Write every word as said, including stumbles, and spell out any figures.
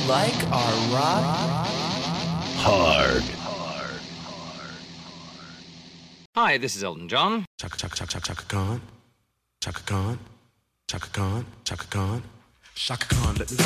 like our rock hard. Hi, this is Elton John. Chaka chaka chaka chaka chaka Khan. Chaka Khan. Chaka Khan. Chaka Khan. Chaka Khan. Let me